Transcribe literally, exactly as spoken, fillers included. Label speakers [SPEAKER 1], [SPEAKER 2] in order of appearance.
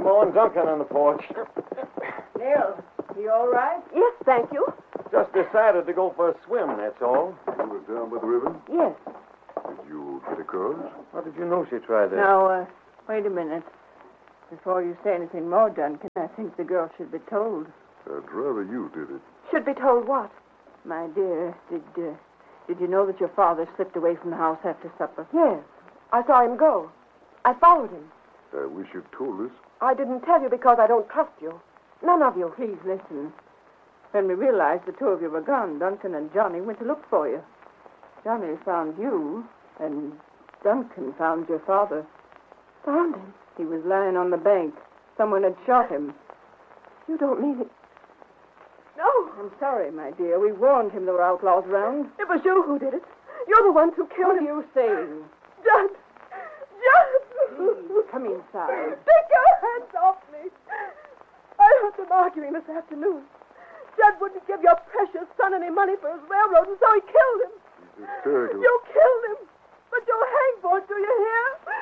[SPEAKER 1] Ma and Duncan on the porch.
[SPEAKER 2] Neil, you all right?
[SPEAKER 3] Yes, thank you.
[SPEAKER 1] Just decided to go for a swim, that's all.
[SPEAKER 4] You were down by the river?
[SPEAKER 3] Yes.
[SPEAKER 4] Did you get across?
[SPEAKER 1] How did you know she tried that?
[SPEAKER 2] Now, uh, wait a minute. Before you say anything more, Duncan, I think the girl should be told.
[SPEAKER 4] I'd rather you did it.
[SPEAKER 3] Should be told what?
[SPEAKER 2] My dear, did, uh, did you know that your father slipped away from the house after supper?
[SPEAKER 3] Yes. I saw him go. I followed him.
[SPEAKER 4] I wish you'd told us.
[SPEAKER 3] I didn't tell you because I don't trust you. None of you.
[SPEAKER 2] Please listen. When we realized the two of you were gone, Duncan and Johnny went to look for you. Johnny found you, and Duncan found your father.
[SPEAKER 3] Found him?
[SPEAKER 2] He was lying on the bank. Someone had shot him.
[SPEAKER 3] You don't mean it. No.
[SPEAKER 2] I'm sorry, my dear. We warned him there were outlaws around.
[SPEAKER 3] It was you who did it. You're the ones who killed
[SPEAKER 2] What
[SPEAKER 3] him.
[SPEAKER 2] are you saying?
[SPEAKER 3] Judd! Judd!
[SPEAKER 2] Please, come inside.
[SPEAKER 3] Take your hands off me. I heard them arguing this afternoon. Judd wouldn't give your precious son any money for his railroad, and so he killed him.
[SPEAKER 4] He's hysterical.
[SPEAKER 3] You killed him. But you'll hang for it, do you hear?